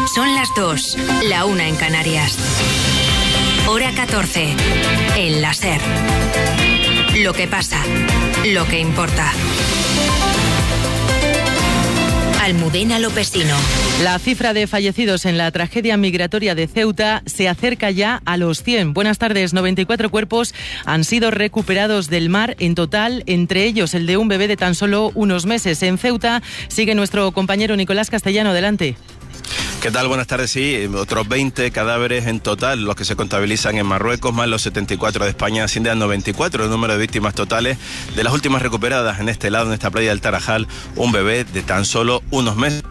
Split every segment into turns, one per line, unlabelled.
Son las 2, la 1 en Canarias. Hora 14, en la SER. Lo que pasa, lo que importa. Almudena Lopesino.
La cifra de fallecidos en la tragedia migratoria de Ceuta se acerca ya a los 100. Buenas tardes. 94 cuerpos han sido recuperados del mar en total, entre ellos el de un bebé de tan solo unos meses. En Ceuta sigue nuestro compañero Nicolás Castellano. Adelante.
¿Qué tal? Buenas tardes. Sí, otros 20 cadáveres en total, los que se contabilizan en Marruecos, más los 74 de España, asciende a 94 el número de víctimas totales. De las últimas recuperadas en este lado, en esta playa del Tarajal, un bebé de tan solo unos meses.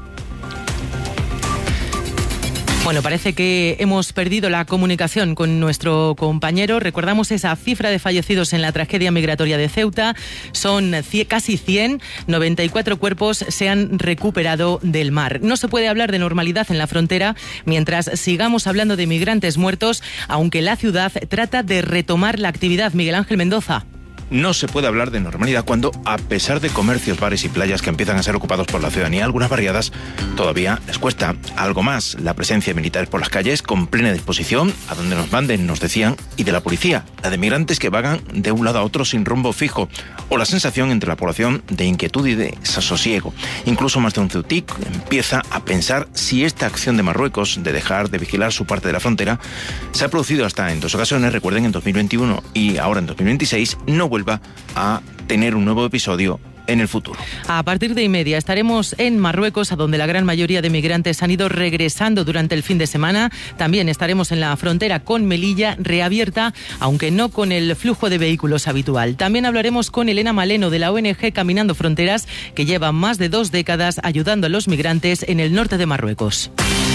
Bueno, parece que hemos perdido la comunicación con nuestro compañero. Recordamos esa cifra de fallecidos en la tragedia migratoria de Ceuta. Son casi 100, 94 cuerpos se han recuperado del mar. No se puede hablar de normalidad en la frontera mientras sigamos hablando de migrantes muertos, aunque la ciudad trata de retomar la actividad. Miguel Ángel Mendoza.
No se puede hablar de normalidad cuando, a pesar de comercios, bares y playas que empiezan a ser ocupados por la ciudadanía, algunas barriadas, todavía les cuesta algo más. La presencia de militares por las calles con plena disposición, a donde nos manden, nos decían, y de la policía, la de migrantes que vagan de un lado a otro sin rumbo fijo, o la sensación entre la población de inquietud y de desasosiego. Incluso más de un ceutic empieza a pensar si esta acción de Marruecos de dejar de vigilar su parte de la frontera se ha producido hasta en 2 ocasiones, recuerden, en 2021 y ahora en 2026, no vuelva a tener un nuevo episodio en el futuro.
A partir de 1:30 estaremos en Marruecos, a donde la gran mayoría de migrantes han ido regresando durante el fin de semana. También estaremos en la frontera con Melilla, reabierta, aunque no con el flujo de vehículos habitual. También hablaremos con Elena Maleno, de la ONG Caminando Fronteras, que lleva más de 2 décadas ayudando a los migrantes en el norte de Marruecos.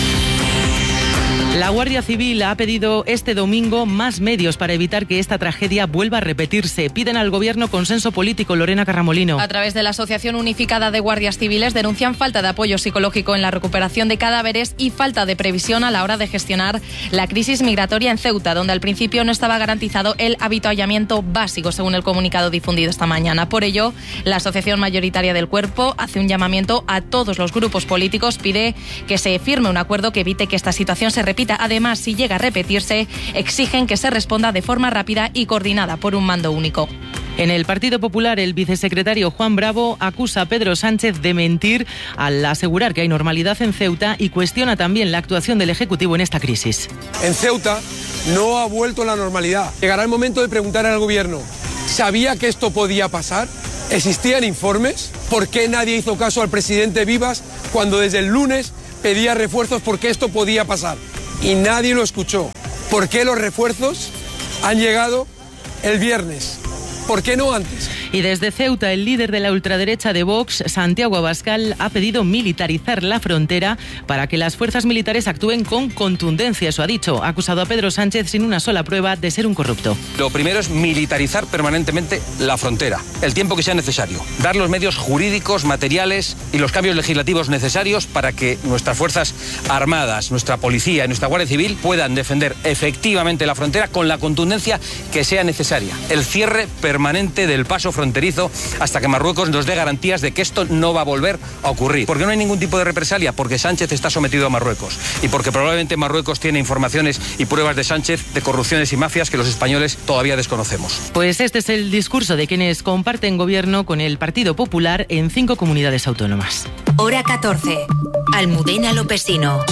La Guardia Civil ha pedido este domingo más medios para evitar que esta tragedia vuelva a repetirse. Piden al Gobierno consenso político. Lorena Carramolino.
A través de la Asociación Unificada de Guardias Civiles denuncian falta de apoyo psicológico en la recuperación de cadáveres y falta de previsión a la hora de gestionar la crisis migratoria en Ceuta, donde al principio no estaba garantizado el avituallamiento básico, según el comunicado difundido esta mañana. Por ello, la Asociación Mayoritaria del Cuerpo hace un llamamiento a todos los grupos políticos, pide que se firme un acuerdo que evite que esta situación se repita. Además, si llega a repetirse, exigen que se responda de forma rápida y coordinada por un mando único.
En el Partido Popular, el vicesecretario Juan Bravo acusa a Pedro Sánchez de mentir al asegurar que hay normalidad en Ceuta y cuestiona también la actuación del Ejecutivo en esta crisis.
En Ceuta no ha vuelto la normalidad. Llegará el momento de preguntar al Gobierno, ¿sabía que esto podía pasar? ¿Existían informes? ¿Por qué nadie hizo caso al presidente Vivas cuando desde el lunes pedía refuerzos porque esto podía pasar? Y nadie lo escuchó. ¿Por qué los refuerzos han llegado el viernes? ¿Por qué no antes?
Y desde Ceuta, el líder de la ultraderecha de Vox, Santiago Abascal, ha pedido militarizar la frontera para que las fuerzas militares actúen con contundencia. Eso ha dicho. Ha acusado a Pedro Sánchez sin una sola prueba de ser un corrupto.
Lo primero es militarizar permanentemente la frontera, el tiempo que sea necesario. Dar los medios jurídicos, materiales y los cambios legislativos necesarios para que nuestras fuerzas armadas, nuestra policía y nuestra Guardia Civil puedan defender efectivamente la frontera con la contundencia que sea necesaria. El cierre permanente del paso fronterizo hasta que Marruecos nos dé garantías de que esto no va a volver a ocurrir. Porque no hay ningún tipo de represalia, porque Sánchez está sometido a Marruecos y porque probablemente Marruecos tiene informaciones y pruebas de Sánchez de corrupciones y mafias que los españoles todavía desconocemos.
Pues este es el discurso de quienes comparten gobierno con el Partido Popular en 5 comunidades autónomas.
Hora 14. Almudena Lopesino.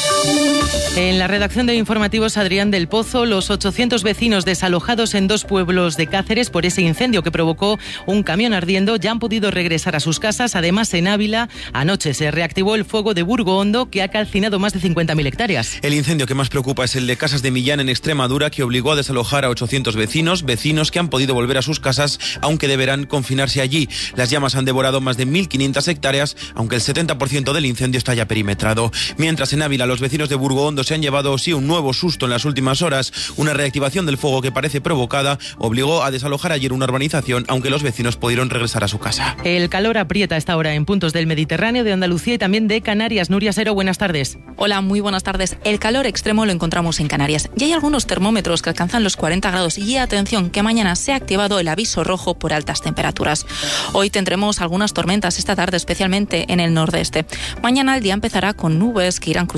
En la redacción de Informativos, Adrián del Pozo, los 800 vecinos desalojados en 2 pueblos de Cáceres por ese incendio que provocó un camión ardiendo ya han podido regresar a sus casas. Además, en Ávila, anoche se reactivó el fuego de Burgo Hondo, que ha calcinado más de 50.000 hectáreas.
El incendio que más preocupa es el de Casas de Millán, en Extremadura, que obligó a desalojar a 800 vecinos que han podido volver a sus casas, aunque deberán confinarse allí. Las llamas han devorado más de 1.500 hectáreas, aunque el 70% del incendio está ya perimetrado. Mientras en Ávila, los vecinos de Burgo Hondo se han llevado sí un nuevo susto en las últimas horas. Una reactivación del fuego que parece provocada obligó a desalojar ayer una urbanización, aunque los vecinos pudieron regresar a su casa.
El calor aprieta esta hora en puntos del Mediterráneo, de Andalucía y también de Canarias. Nuria Sero, buenas tardes.
Hola, muy buenas tardes. El calor extremo lo encontramos en Canarias. Y hay algunos termómetros que alcanzan los 40 grados. Y atención, que mañana se ha activado el aviso rojo por altas temperaturas. Hoy tendremos algunas tormentas esta tarde, especialmente en el nordeste. Mañana el día empezará con nubes que irán cruzando de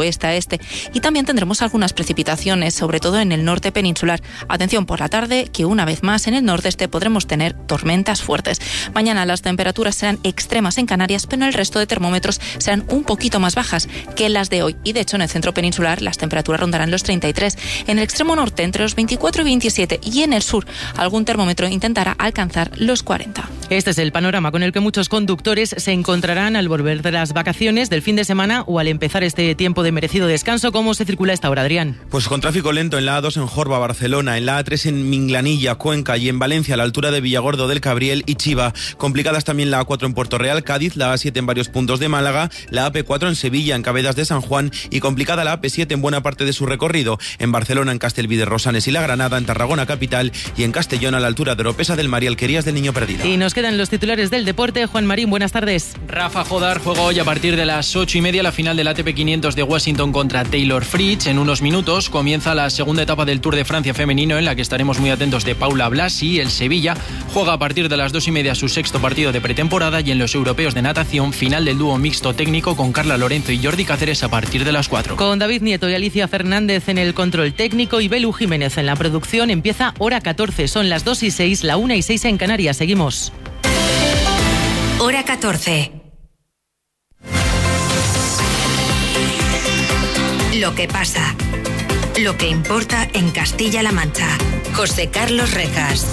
oeste a este, y también tendremos algunas precipitaciones, sobre todo en el norte peninsular. Atención por la tarde, que una vez más en el nordeste podremos tener tormentas fuertes. Mañana las temperaturas serán extremas en Canarias, pero en el resto de termómetros serán un poquito más bajas que las de hoy. Y de hecho en el centro peninsular las temperaturas rondarán los 33. En el extremo norte entre los 24 y 27, y en el sur algún termómetro intentará alcanzar los 40.
Este es el panorama con el que muchos conductores se encontrarán al volver de las vacaciones del fin de semana o al empezar este tiempo de merecido descanso. ¿Cómo se circula esta hora, Adrián?
Pues con tráfico lento en la A2 en Jorba, Barcelona, en la A3 en Minglanilla, Cuenca, y en Valencia a la altura de Villagordo del Cabriel y Chiva. Complicadas también la A4 en Puerto Real, Cádiz, la A7 en varios puntos de Málaga, la AP4 en Sevilla, en Cabedas de San Juan, y complicada la AP7 en buena parte de su recorrido. En Barcelona, en Castelví de Rosanes y La Granada, en Tarragona capital, y en Castellón a la altura de Oropesa del Mar y Alquerías del Niño Perdido.
Y nos quedan los titulares del deporte. Juan Marín, buenas tardes.
Rafa Jodar juega hoy a partir de las 8:30 la final del ATP 500 de Washington contra Taylor Fritz. En unos minutos comienza la segunda etapa del Tour de Francia femenino, en la que estaremos muy atentos de Paula Blasi. El Sevilla juega a partir de las 2:30 su sexto partido de pretemporada, y en los europeos de natación, final del dúo mixto técnico con Carla Lorenzo y Jordi Cáceres a partir de las 4.
Con David Nieto y Alicia Fernández en el control técnico y Belu Jiménez en la producción, empieza Hora 14. Son las 2:06, la 1:06 en Canarias. Seguimos.
Hora 14. Lo que pasa. Lo que importa en Castilla-La Mancha. José Carlos Rejas.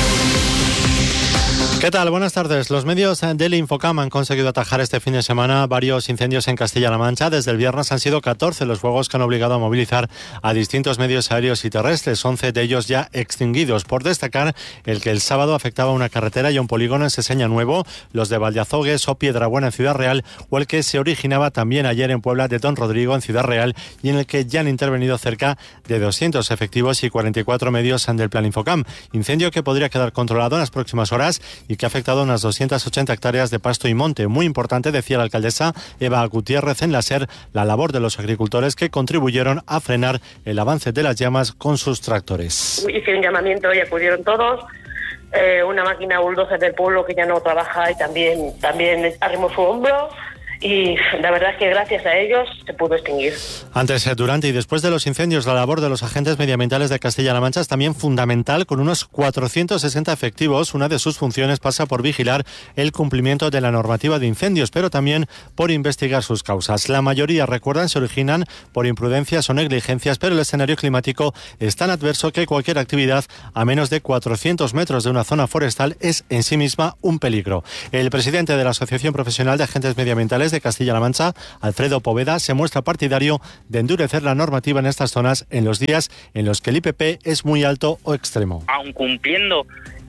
¿Qué tal? Buenas tardes. Los medios del Infocam han conseguido atajar este fin de semana varios incendios en Castilla-La Mancha. Desde el viernes han sido 14 los fuegos que han obligado a movilizar a distintos medios aéreos y terrestres, 11 de ellos ya extinguidos. Por destacar el que el sábado afectaba a una carretera y a un polígono en Seseña Nuevo, los de Valdeazogues o Piedrabuena en Ciudad Real, o el que se originaba también ayer en Puebla de Don Rodrigo en Ciudad Real, y en el que ya han intervenido cerca de 200 efectivos y 44 medios del Plan Infocam. Incendio que podría quedar controlado en las próximas horas y que ha afectado unas 280 hectáreas de pasto y monte. Muy importante, decía la alcaldesa Eva Gutiérrez en la SER, la labor de los agricultores que contribuyeron a frenar el avance de las llamas con sus tractores.
Hice un llamamiento y acudieron todos. Una máquina bulldozer del pueblo que ya no trabaja y también arrimó su hombro. Y la verdad es que gracias a ellos se pudo extinguir.
Antes, durante y después de los incendios, la labor de los agentes medioambientales de Castilla-La Mancha es también fundamental, con unos 460 efectivos. Una de sus funciones pasa por vigilar el cumplimiento de la normativa de incendios, pero también por investigar sus causas. La mayoría, recuerdan, se originan por imprudencias o negligencias, pero el escenario climático es tan adverso que cualquier actividad a menos de 400 metros de una zona forestal es en sí misma un peligro. El presidente de la Asociación Profesional de Agentes Medioambientales de Castilla-La Mancha, Alfredo Poveda, se muestra partidario de endurecer la normativa en estas zonas en los días en los que el IPP es muy alto o extremo.
Aun cumpliendo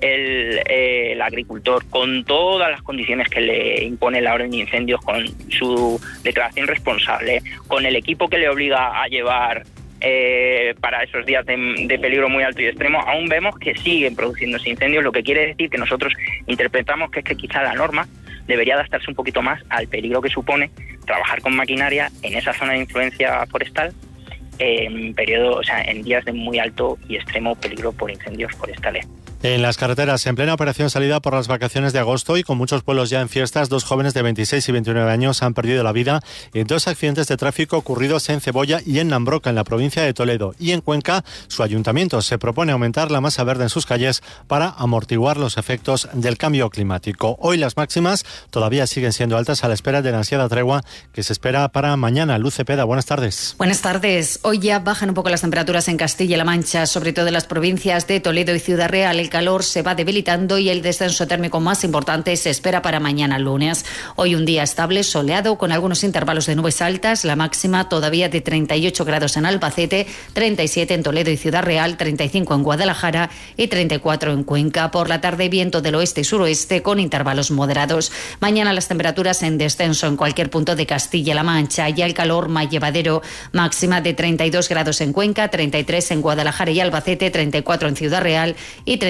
el agricultor con todas las condiciones que le impone la orden de incendios, con su declaración responsable, con el equipo que le obliga a llevar para esos días de peligro muy alto y extremo, aún vemos que siguen produciéndose incendios, lo que quiere decir que nosotros interpretamos que es que quizá la norma debería adaptarse un poquito más al peligro que supone trabajar con maquinaria en esa zona de influencia forestal en días de muy alto y extremo peligro por incendios forestales.
En las carreteras, en plena operación salida por las vacaciones de agosto y con muchos pueblos ya en fiestas, 2 jóvenes de 26 y 29 años han perdido la vida en 2 accidentes de tráfico ocurridos en Cebolla y en Nambroca, en la provincia de Toledo. Y en Cuenca, su ayuntamiento se propone aumentar la masa verde en sus calles para amortiguar los efectos del cambio climático. Hoy las máximas todavía siguen siendo altas a la espera de la ansiada tregua que se espera para mañana. Luz Cepeda, buenas tardes.
Buenas tardes. Hoy ya bajan un poco las temperaturas en Castilla-La Mancha, sobre todo en las provincias de Toledo y Ciudad Real. El calor se va debilitando y el descenso térmico más importante se espera para mañana lunes. Hoy un día estable, soleado, con algunos intervalos de nubes altas, la máxima todavía de 38 grados en Albacete, 37 en Toledo y Ciudad Real, 35 en Guadalajara y 34 en Cuenca. Por la tarde, viento del oeste y suroeste con intervalos moderados. Mañana las temperaturas en descenso en cualquier punto de Castilla-La Mancha, ya el calor más llevadero, máxima de 32 grados en Cuenca, 33 en Guadalajara y Albacete, 34 en Ciudad Real y 35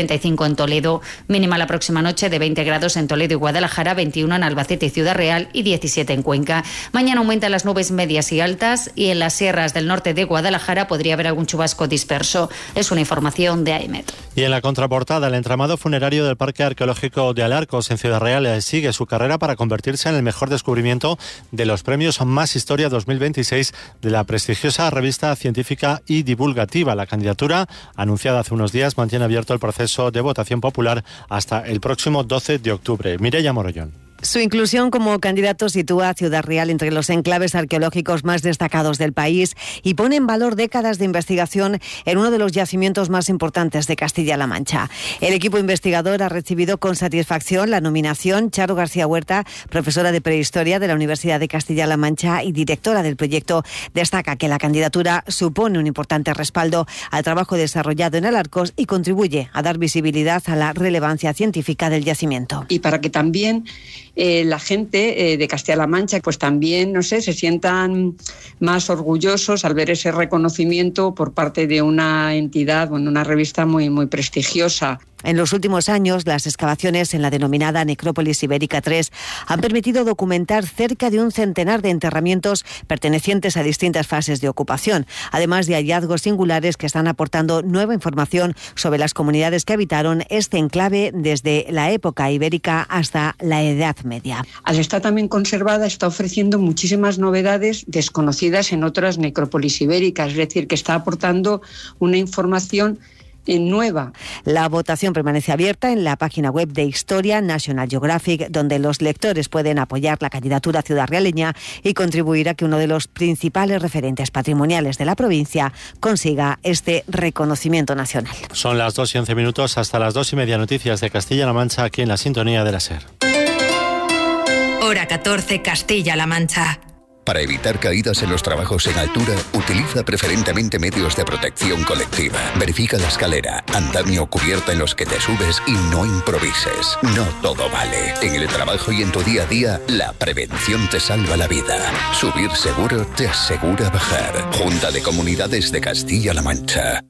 35 en Toledo. Mínima la próxima noche de 20 grados en Toledo y Guadalajara, 21 en Albacete y Ciudad Real y 17 en Cuenca. Mañana aumentan las nubes medias y altas y en las sierras del norte de Guadalajara podría haber algún chubasco disperso. Es una información de AEMET.
Y en la contraportada, el entramado funerario del Parque Arqueológico de Alarcos en Ciudad Real sigue su carrera para convertirse en el mejor descubrimiento de los premios Más Historia 2026 de la prestigiosa revista científica y divulgativa. La candidatura, anunciada hace unos días, mantiene abierto el proceso de votación popular hasta el próximo 12 de octubre. Mireia Morollón.
Su inclusión como candidato sitúa a Ciudad Real entre los enclaves arqueológicos más destacados del país y pone en valor décadas de investigación en uno de los yacimientos más importantes de Castilla-La Mancha. El equipo investigador ha recibido con satisfacción la nominación. Charo García Huerta, profesora de Prehistoria de la Universidad de Castilla-La Mancha y directora del proyecto, destaca que la candidatura supone un importante respaldo al trabajo desarrollado en Alarcos y contribuye a dar visibilidad a la relevancia científica del yacimiento.
Y para que también la gente de Castilla-La Mancha pues también, no sé, se sientan más orgullosos al ver ese reconocimiento por parte de una entidad, bueno, una revista muy, muy prestigiosa.
En los últimos años, las excavaciones en la denominada Necrópolis Ibérica III han permitido documentar cerca de un centenar de enterramientos pertenecientes a distintas fases de ocupación, además de hallazgos singulares que están aportando nueva información sobre las comunidades que habitaron este enclave desde la época ibérica hasta la Edad Media.
Al estar también conservada, está ofreciendo muchísimas novedades desconocidas en otras necrópolis ibéricas, es decir, que está aportando una información nueva.
La votación permanece abierta en la página web de Historia National Geographic, donde los lectores pueden apoyar la candidatura ciudadrealeña y contribuir a que uno de los principales referentes patrimoniales de la provincia consiga este reconocimiento nacional.
Son las 2:11, hasta las 2:30 noticias de Castilla-La Mancha aquí en la sintonía de la SER.
Hora 14, Castilla-La Mancha.
Para evitar caídas en los trabajos en altura, utiliza preferentemente medios de protección colectiva. Verifica la escalera, andamio o cubierta en los que te subes y no improvises. No todo vale. En el trabajo y en tu día a día, la prevención te salva la vida. Subir seguro te asegura bajar. Junta de Comunidades de Castilla-La Mancha.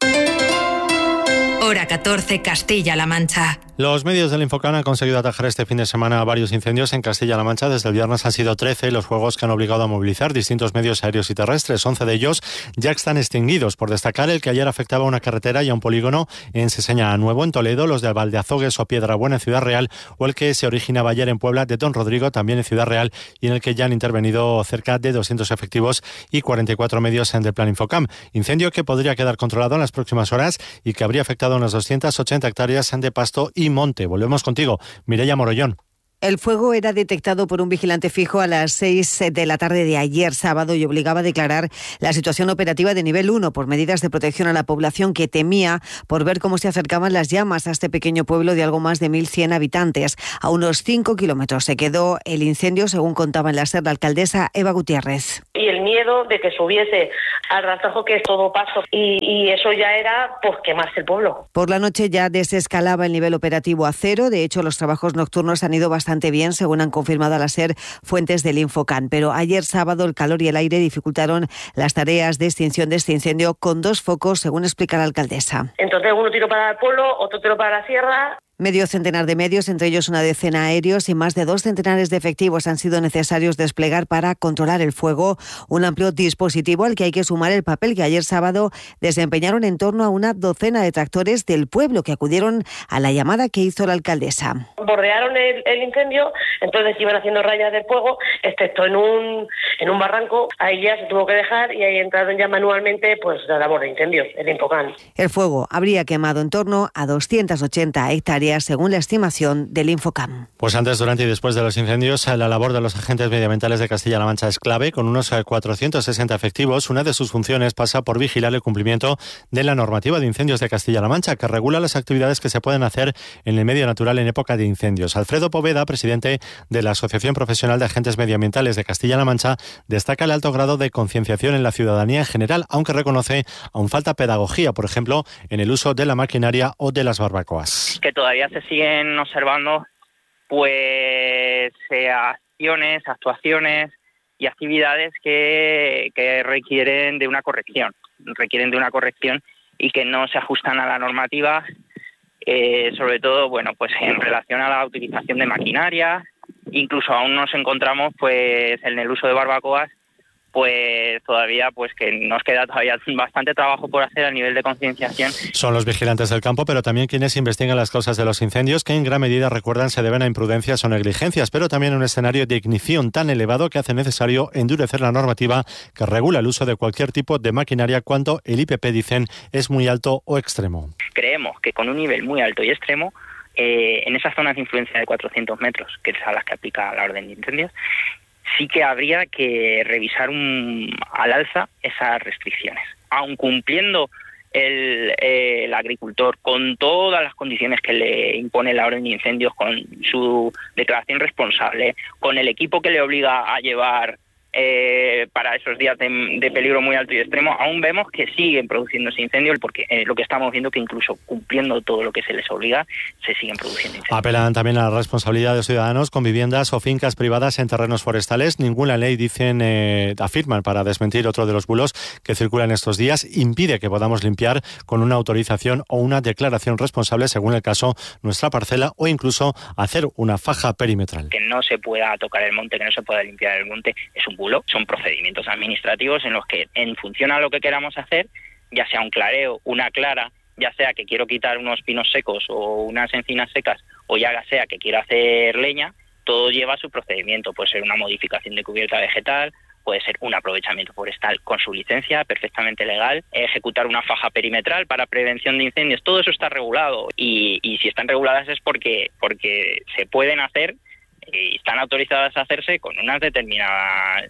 Hora 14, Castilla-La Mancha.
Los medios del Infocan han conseguido atajar este fin de semana varios incendios en Castilla-La Mancha. Desde el viernes han sido 13 los fuegos que han obligado a movilizar distintos medios aéreos y terrestres. 11 de ellos ya están extinguidos. Por destacar el que ayer afectaba a una carretera y a un polígono en Seseña Nuevo, en Toledo, los de Valdeazogues o Piedrabuena en Ciudad Real, o el que se originaba ayer en Puebla de Don Rodrigo, también en Ciudad Real, y en el que ya han intervenido cerca de 200 efectivos y 44 medios en el plan Infocam. Incendio que podría quedar controlado en las próximas horas y que habría afectado a unas 280 hectáreas de pasto y monte. Volvemos contigo, Mireia Morollón.
El fuego era detectado por un vigilante fijo a las 6 de la tarde de ayer sábado y obligaba a declarar la situación operativa de nivel 1 por medidas de protección a la población que temía por ver cómo se acercaban las llamas a este pequeño pueblo de algo más de 1.100 habitantes. A unos 5 kilómetros se quedó el incendio, según contaba en la SER la alcaldesa Eva Gutiérrez.
Y el miedo de que subiese al rastrajo, que es todo paso, y eso ya era pues quemarse el pueblo.
Por la noche ya desescalaba el nivel operativo a 0. De hecho, los trabajos nocturnos han ido bastante bien, según han confirmado a la SER fuentes del Infocan. Pero ayer sábado el calor y el aire dificultaron las tareas de extinción de este incendio con 2 focos, según explica la alcaldesa.
Entonces uno tiró para el pueblo, otro tiró para la sierra.
Medio centenar de medios, entre ellos una decena aéreos y más de 2 centenares de efectivos han sido necesarios desplegar para controlar el fuego. Un amplio dispositivo al que hay que sumar el papel que ayer sábado desempeñaron en torno a una docena de tractores del pueblo que acudieron a la llamada que hizo la alcaldesa.
Bordearon el incendio, entonces iban haciendo rayas de fuego, excepto en un barranco. Ahí ya se tuvo que dejar y ahí entraron ya manualmente pues la labor de incendios, el Infocan.
El fuego habría quemado en torno a 280 hectáreas, según la estimación del Infocam.
Pues antes, durante y después de los incendios, la labor de los agentes medioambientales de Castilla-La Mancha es clave. Con unos 460 efectivos, una de sus funciones pasa por vigilar el cumplimiento de la normativa de incendios de Castilla-La Mancha, que regula las actividades que se pueden hacer en el medio natural en época de incendios. Alfredo Poveda, presidente de la Asociación Profesional de Agentes Medioambientales de Castilla-La Mancha, destaca el alto grado de concienciación en la ciudadanía en general, aunque reconoce aún falta pedagogía, por ejemplo, en el uso de la maquinaria o de las barbacoas.
Que todavía se siguen observando pues acciones, actuaciones y actividades que requieren de una corrección y que no se ajustan a la normativa sobre todo, bueno, pues en relación a la utilización de maquinaria. Incluso aún nos encontramos pues en el uso de barbacoas, pues todavía pues que nos queda todavía bastante trabajo por hacer a nivel de concienciación.
Son los vigilantes del campo, pero también quienes investigan las causas de los incendios, que en gran medida, recuerdan, se deben a imprudencias o negligencias, pero también a un escenario de ignición tan elevado que hace necesario endurecer la normativa que regula el uso de cualquier tipo de maquinaria cuando el IPP, dicen, es muy alto o extremo.
Creemos que con un nivel muy alto y extremo, en esas zonas de influencia de 400 metros, que es a las que aplica la orden de incendios, sí que habría que revisar al alza esas restricciones. Aun cumpliendo el agricultor con todas las condiciones que le impone la orden de incendios, con su declaración responsable, con el equipo que le obliga a llevar para esos días de peligro muy alto y extremo, aún vemos que siguen produciéndose incendios, porque lo que estamos viendo que incluso cumpliendo todo lo que se les obliga, se siguen produciendo incendios.
Apelan también a la responsabilidad de los ciudadanos con viviendas o fincas privadas en terrenos forestales. Ninguna ley, dicen, afirman, para desmentir otro de los bulos que circulan estos días, impide que podamos limpiar con una autorización o una declaración responsable, según el caso, nuestra parcela, o incluso hacer una faja perimetral.
Que no se pueda tocar el monte, que no se pueda limpiar el monte, es un bulo. Son procedimientos administrativos en los que, en función a lo que queramos hacer, ya sea un clareo, una clara, ya sea que quiero quitar unos pinos secos o unas encinas secas, o ya sea que quiero hacer leña, todo lleva su procedimiento. Puede ser una modificación de cubierta vegetal, puede ser un aprovechamiento forestal con su licencia, perfectamente legal, ejecutar una faja perimetral para prevención de incendios, todo eso está regulado, y si están reguladas es porque se pueden hacer y están autorizadas a hacerse con unas determinadas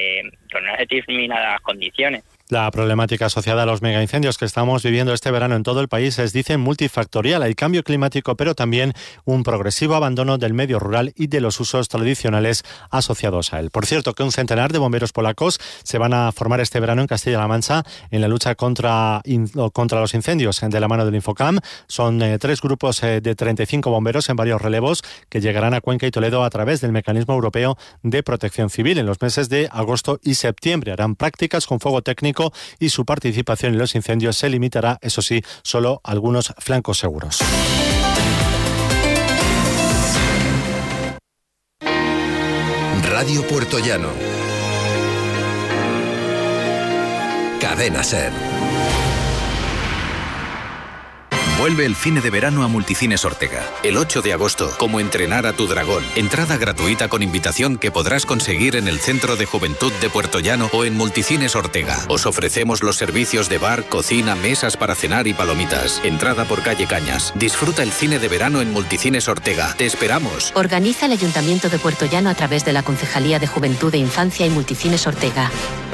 condiciones.
La problemática asociada a los megaincendios que estamos viviendo este verano en todo el país es, dicen, multifactorial. Hay cambio climático, pero también un progresivo abandono del medio rural y de los usos tradicionales asociados a él. Por cierto, que un centenar de bomberos polacos se van a formar este verano en Castilla-La Mancha en la lucha contra los incendios de la mano del Infocam. Son 3 grupos de 35 bomberos en varios relevos que llegarán a Cuenca y Toledo a través del Mecanismo Europeo de Protección Civil. En los meses de agosto y septiembre harán prácticas con fuego técnico y su participación en los incendios se limitará, eso sí, solo a algunos flancos seguros.
Radio Puertollano. Cadena SER. Vuelve el cine de verano a Multicines Ortega. El 8 de agosto, Cómo entrenar a tu dragón. Entrada gratuita con invitación que podrás conseguir en el Centro de Juventud de Puertollano o en Multicines Ortega. Os ofrecemos los servicios de bar, cocina, mesas para cenar y palomitas. Entrada por calle Cañas. Disfruta el cine de verano en Multicines Ortega. ¡Te esperamos!
Organiza el Ayuntamiento de Puertollano a través de la Concejalía de Juventud e Infancia y Multicines Ortega.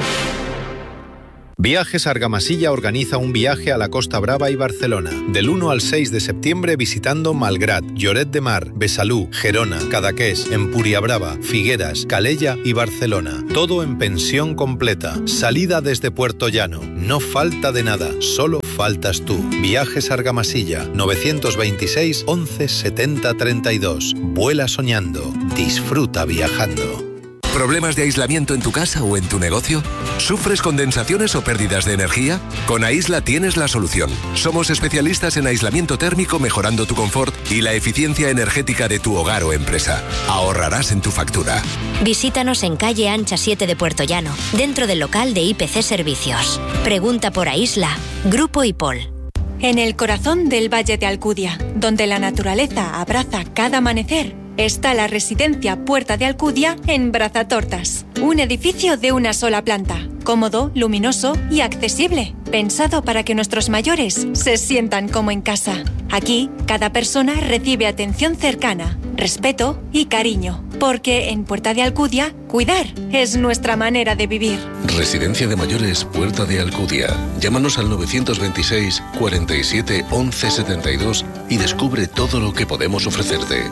Viajes Argamasilla organiza un viaje a la Costa Brava y Barcelona. Del 1 al 6 de septiembre visitando Malgrat, Lloret de Mar, Besalú, Gerona, Cadaqués, Empuriabrava, Figueras, Calella y Barcelona. Todo en pensión completa. Salida desde Puertollano. No falta de nada, solo faltas tú. Viajes Argamasilla, 926 11 70 32. Vuela soñando. Disfruta viajando.
¿Problemas de aislamiento en tu casa o en tu negocio? ¿Sufres condensaciones o pérdidas de energía? Con Aisla tienes la solución. Somos especialistas en aislamiento térmico, mejorando tu confort y la eficiencia energética de tu hogar o empresa. Ahorrarás en tu factura.
Visítanos en calle Ancha 7 de Puertollano, dentro del local de IPC Servicios. Pregunta por Aisla, Grupo IPOL.
En el corazón del Valle de Alcudia, donde la naturaleza abraza cada amanecer, está la residencia Puerta de Alcudia en Brazatortas. Un edificio de una sola planta, cómodo, luminoso y accesible, pensado para que nuestros mayores se sientan como en casa. Aquí, cada persona recibe atención cercana, respeto y cariño, porque en Puerta de Alcudia, cuidar es nuestra manera de vivir.
Residencia de mayores Puerta de Alcudia. Llámanos al 926 47 11 72 y descubre todo lo que podemos ofrecerte.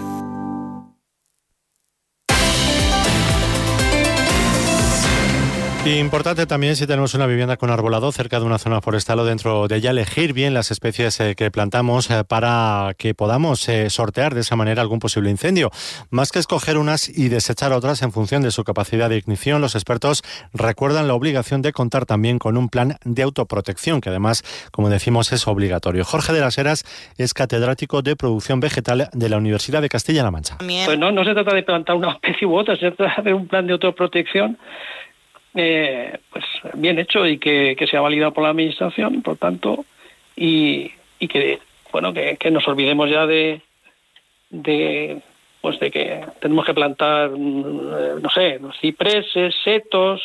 Importante también, si tenemos una vivienda con arbolado cerca de una zona forestal o dentro de ella, elegir bien las especies que plantamos para que podamos sortear de esa manera algún posible incendio. Más que escoger unas y desechar otras en función de su capacidad de ignición, los expertos recuerdan la obligación de contar también con un plan de autoprotección, que además, como decimos, es obligatorio. Jorge de las Heras es catedrático de producción vegetal de la Universidad de Castilla-La Mancha.
Pues no se trata de plantar una especie u otra, se trata de un plan de autoprotección pues bien hecho y que sea validado por la administración, por tanto, y que bueno que nos olvidemos ya de que tenemos que plantar no sé, cipreses, setos,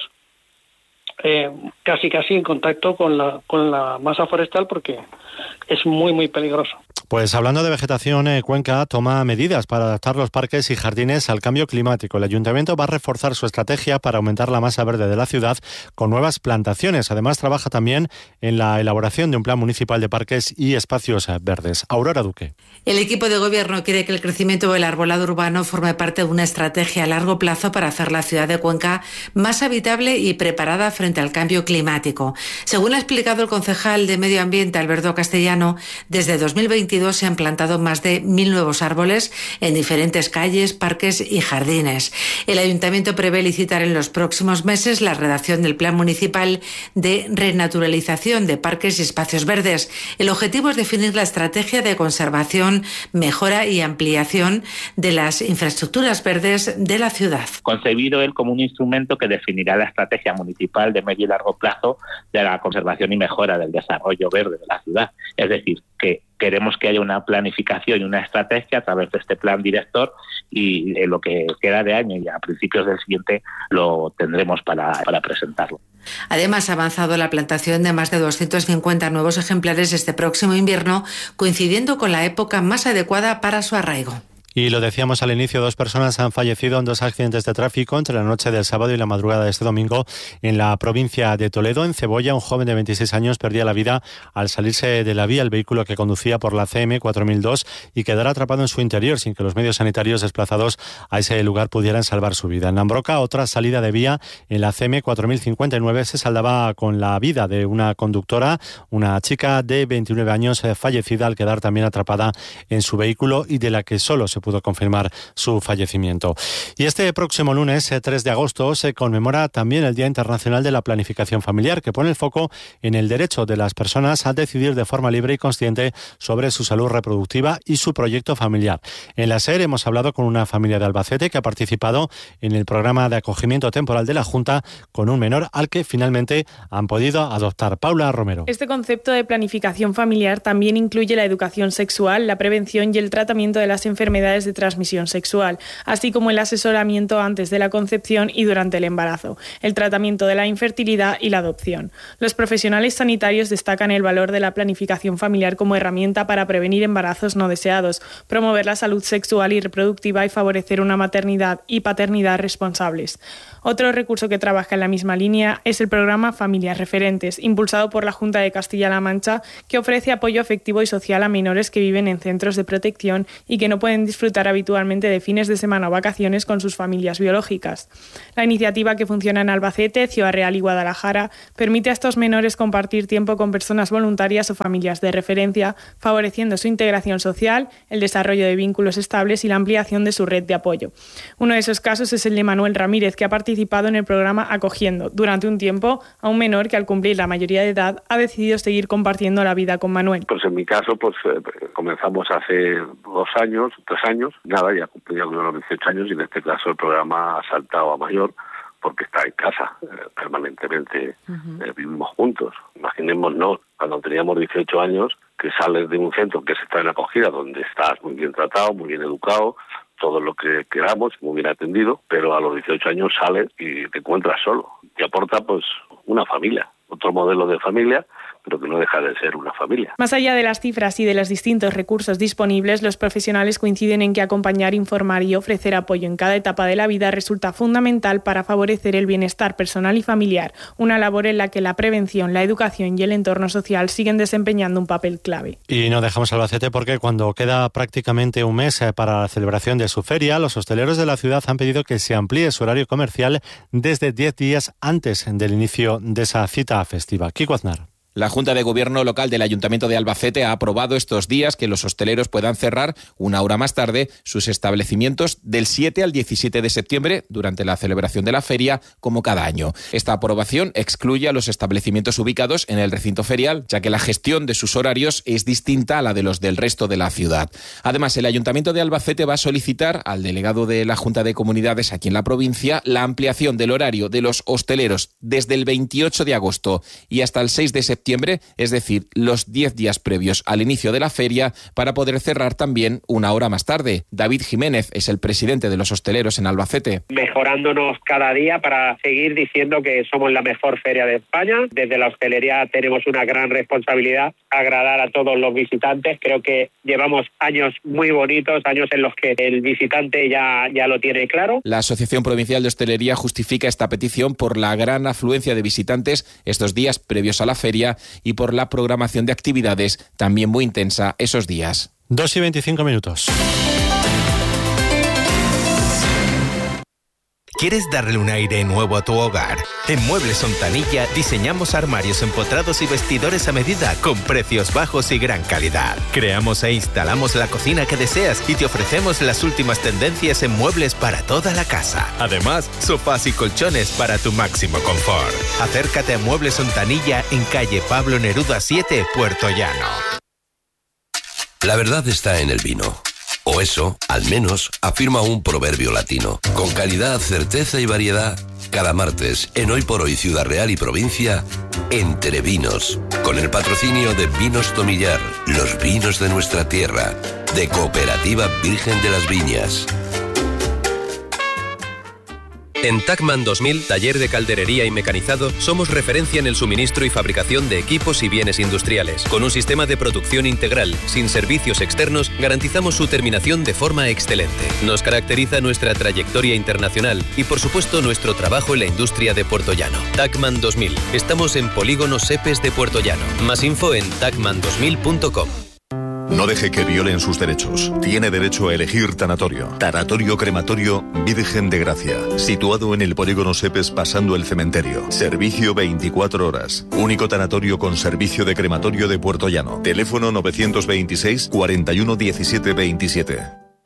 casi en contacto con la masa forestal, porque es muy peligroso.
Pues hablando de vegetación, Cuenca toma medidas para adaptar los parques y jardines al cambio climático. El Ayuntamiento va a reforzar su estrategia para aumentar la masa verde de la ciudad con nuevas plantaciones. Además, trabaja también en la elaboración de un plan municipal de parques y espacios verdes. Aurora Duque.
El equipo de gobierno quiere que el crecimiento del arbolado urbano forme parte de una estrategia a largo plazo para hacer la ciudad de Cuenca más habitable y preparada frente al cambio climático. Según ha explicado el concejal de Medio Ambiente, Alberto Castellano, desde 2022 se han plantado más de 1.000 nuevos árboles en diferentes calles, parques y jardines. El Ayuntamiento prevé licitar en los próximos meses la redacción del Plan Municipal de Renaturalización de Parques y Espacios Verdes. El objetivo es definir la estrategia de conservación, mejora y ampliación de las infraestructuras verdes de la ciudad.
Concebido él como un instrumento que definirá la estrategia municipal de medio y largo plazo de la conservación y mejora del desarrollo verde de la ciudad. Es decir, que queremos que haya una planificación y una estrategia a través de este plan director, y en lo que queda de año y a principios del siguiente lo tendremos para presentarlo.
Además, ha avanzado la plantación de más de 250 nuevos ejemplares este próximo invierno, coincidiendo con la época más adecuada para su arraigo.
Y lo decíamos al inicio, 2 personas han fallecido en 2 accidentes de tráfico entre la noche del sábado y la madrugada de este domingo en la provincia de Toledo. En Cebolla, un joven de 26 años perdía la vida al salirse de la vía el vehículo que conducía por la CM 4002 y quedar atrapado en su interior sin que los medios sanitarios desplazados a ese lugar pudieran salvar su vida. En Ambroca, otra salida de vía en la CM 4059 se saldaba con la vida de una conductora, una chica de 29 años fallecida al quedar también atrapada en su vehículo y de la que solo se pudo confirmar su fallecimiento. Y este próximo lunes, 3 de agosto, se conmemora también el Día Internacional de la Planificación Familiar, que pone el foco en el derecho de las personas a decidir de forma libre y consciente sobre su salud reproductiva y su proyecto familiar. En la SER hemos hablado con una familia de Albacete que ha participado en el programa de acogimiento temporal de la Junta con un menor al que finalmente han podido adoptar. Paula Romero.
Este concepto de planificación familiar también incluye la educación sexual, la prevención y el tratamiento de las enfermedades de transmisión sexual, así como el asesoramiento antes de la concepción y durante el embarazo, el tratamiento de la infertilidad y la adopción. Los profesionales sanitarios destacan el valor de la planificación familiar como herramienta para prevenir embarazos no deseados, promover la salud sexual y reproductiva y favorecer una maternidad y paternidad responsables. Otro recurso que trabaja en la misma línea es el programa Familias Referentes, impulsado por la Junta de Castilla-La Mancha, que ofrece apoyo afectivo y social a menores que viven en centros de protección y que no pueden disfrutar habitualmente de fines de semana o vacaciones con sus familias biológicas. La iniciativa, que funciona en Albacete, Ciudad Real y Guadalajara, permite a estos menores compartir tiempo con personas voluntarias o familias de referencia, favoreciendo su integración social, el desarrollo de vínculos estables y la ampliación de su red de apoyo. Uno de esos casos es el de Manuel Ramírez, que ha participado en el programa acogiendo durante un tiempo a un menor que, al cumplir la mayoría de edad, ha decidido seguir compartiendo la vida con Manuel.
Pues en mi caso, comenzamos hace 2 años, 3 años, nada, ya cumplí los 18 años y en este caso el programa ha saltado a mayor porque está en casa permanentemente, vivimos juntos. Imaginémonos, cuando teníamos 18 años, que sales de un centro que se está en acogida, donde estás muy bien tratado, muy bien educado, todo lo que queramos, muy bien atendido, pero a los 18 años sales y te encuentras solo. Te aporta pues una familia, otro modelo de familia, pero que no deja de ser una familia.
Más allá de las cifras y de los distintos recursos disponibles, los profesionales coinciden en que acompañar, informar y ofrecer apoyo en cada etapa de la vida resulta fundamental para favorecer el bienestar personal y familiar, una labor en la que la prevención, la educación y el entorno social siguen desempeñando un papel clave.
Y no dejamos Albacete porque cuando queda prácticamente un mes para la celebración de su feria, los hosteleros de la ciudad han pedido que se amplíe su horario comercial desde 10 días antes del inicio de esa cita festiva. Kiko Aznar.
La Junta de Gobierno local del Ayuntamiento de Albacete ha aprobado estos días que los hosteleros puedan cerrar una hora más tarde sus establecimientos del 7 al 17 de septiembre durante la celebración de la feria, como cada año. Esta aprobación excluye a los establecimientos ubicados en el recinto ferial, ya que la gestión de sus horarios es distinta a la de los del resto de la ciudad. Además, el Ayuntamiento de Albacete va a solicitar al delegado de la Junta de Comunidades aquí en la provincia la ampliación del horario de los hosteleros desde el 28 de agosto y hasta el 6 de septiembre, es decir, los 10 días previos al inicio de la feria, para poder cerrar también una hora más tarde. David Jiménez es el presidente de los hosteleros en Albacete.
Mejorándonos cada día para seguir diciendo que somos la mejor feria de España. Desde la hostelería tenemos una gran responsabilidad, agradar a todos los visitantes. Creo que llevamos años muy bonitos, años en los que el visitante ya lo tiene claro.
La Asociación Provincial de Hostelería justifica esta petición por la gran afluencia de visitantes estos días previos a la feria y por la programación de actividades también muy intensa esos días.
2:25.
¿Quieres darle un aire nuevo a tu hogar? En Muebles Ontanilla diseñamos armarios empotrados y vestidores a medida con precios bajos y gran calidad. Creamos e instalamos la cocina que deseas y te ofrecemos las últimas tendencias en muebles para toda la casa. Además, sofás y colchones para tu máximo confort. Acércate a Muebles Ontanilla en calle Pablo Neruda 7, Puerto Llano.
La verdad está en el vino. O eso, al menos, afirma un proverbio latino. Con calidad, certeza y variedad, cada martes, en Hoy por Hoy Ciudad Real y Provincia, Entre Vinos. Con el patrocinio de Vinos Tomillar, los vinos de nuestra tierra, de Cooperativa Virgen de las Viñas.
En Tacman 2000, taller de calderería y mecanizado, somos referencia en el suministro y fabricación de equipos y bienes industriales. Con un sistema de producción integral, sin servicios externos, garantizamos su terminación de forma excelente. Nos caracteriza nuestra trayectoria internacional y, por supuesto, nuestro trabajo en la industria de Puerto Llano. Tacman 2000. Estamos en Polígono Sepes de Puerto Llano. Más info en tacman2000.com.
No deje que violen sus derechos. Tiene derecho a elegir tanatorio. Tanatorio Crematorio Virgen de Gracia. Situado en el polígono Sepes pasando el cementerio. Servicio 24 horas. Único tanatorio con servicio de crematorio de Puerto Llano. Teléfono 926 41 17 27.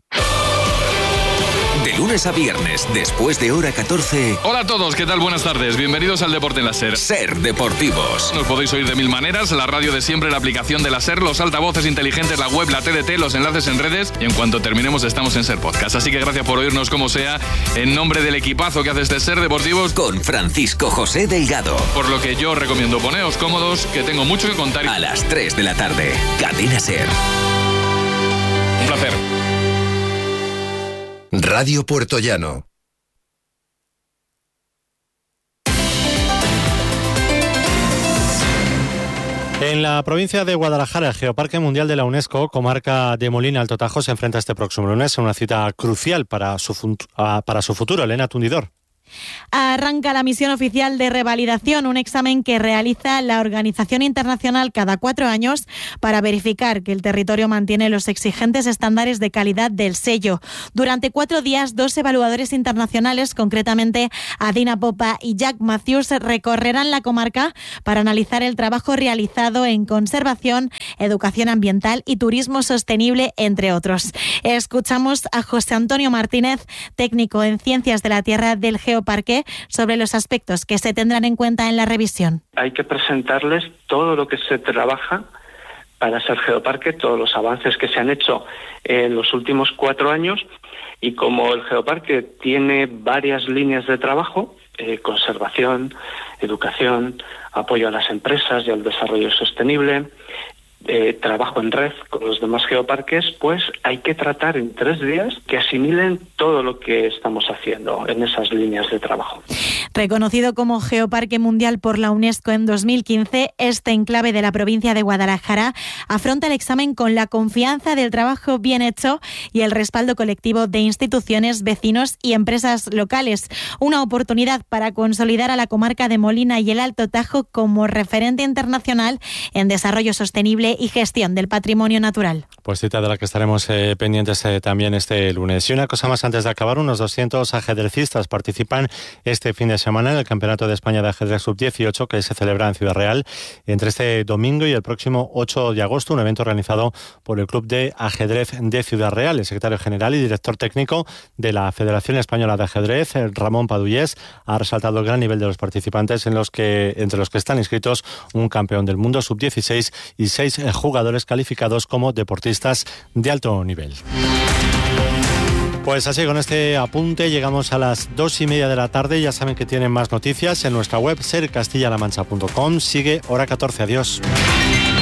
De lunes a viernes, después de hora 14.
Hola a todos, ¿qué tal? Buenas tardes. Bienvenidos al Deporte en la SER.
SER Deportivos.
Nos podéis oír de mil maneras: la radio de siempre, la aplicación de la SER, los altavoces inteligentes, la web, la TDT, los enlaces en redes, y en cuanto terminemos estamos en SER Podcast. Así que gracias por oírnos como sea, en nombre del equipazo que hace este SER Deportivos,
con Francisco José Delgado.
Por lo que yo recomiendo poneos cómodos, que tengo mucho que contar.
A las 3 de la tarde, Cadena SER.
Un placer.
Radio Puerto Llano.
En la provincia de Guadalajara, el Geoparque Mundial de la UNESCO, comarca de Molina Alto Tajo, se enfrenta este próximo lunes a una cita crucial para su futuro. Elena Tundidor.
Arranca la misión oficial de revalidación, un examen que realiza la organización internacional cada 4 años para verificar que el territorio mantiene los exigentes estándares de calidad del sello. Durante 4 días, 2 evaluadores internacionales, concretamente Adina Popa y Jack Matthews, recorrerán la comarca para analizar el trabajo realizado en conservación, educación ambiental y turismo sostenible, entre otros. Escuchamos a José Antonio Martínez, técnico en Ciencias de la Tierra del Geoparque, sobre los aspectos que se tendrán en cuenta en la revisión.
Hay que presentarles todo lo que se trabaja para ser geoparque, todos los avances que se han hecho en los últimos 4 años, y como el geoparque tiene varias líneas de trabajo, conservación, educación, apoyo a las empresas y al desarrollo sostenible, trabajo en red con los demás geoparques, pues hay que tratar en 3 días que asimilen todo lo que estamos haciendo en esas líneas de trabajo.
Reconocido como Geoparque Mundial por la UNESCO en 2015, este enclave de la provincia de Guadalajara afronta el examen con la confianza del trabajo bien hecho y el respaldo colectivo de instituciones, vecinos y empresas locales. Una oportunidad para consolidar a la comarca de Molina y el Alto Tajo como referente internacional en desarrollo sostenible y gestión del patrimonio natural.
Pues cita de la que estaremos pendientes también este lunes. Y una cosa más antes de acabar, unos 200 ajedrecistas participan este fin de semana en el Campeonato de España de Ajedrez Sub-18 que se celebra en Ciudad Real entre este domingo y el próximo 8 de agosto, un evento organizado por el Club de Ajedrez de Ciudad Real. El secretario general y director técnico de la Federación Española de Ajedrez, Ramón Padullés, ha resaltado el gran nivel de los participantes entre los que están inscritos un campeón del mundo Sub-16 y 6 jugadores calificados como deportistas de alto nivel. Pues así, con este apunte llegamos a las 2:30 de la tarde. Ya saben que tienen más noticias en nuestra web sercastillalamancha.com. Sigue Hora 14. Adiós.